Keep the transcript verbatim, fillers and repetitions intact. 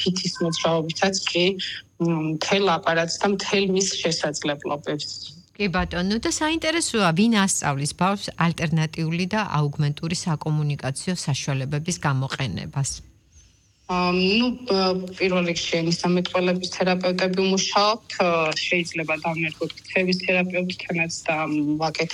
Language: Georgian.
კითის მოძრაობითაც კი მთელ აპარატს და მთელ მის შესაძლებლობებს. კი ბატონო, და საინტერესოა, ვინ ასწავლის ბავშვს ალტერნატიული და აუგმენტური საკომუნიკაციო საშუალებების გამოყენებას. ну, პირველ რიგში ენის დამეტყველების თერაპევტები მუშაობთ, შეიძლება დავნერგოთ ქცევის თერაპევტთანაც და ვაკეთებთ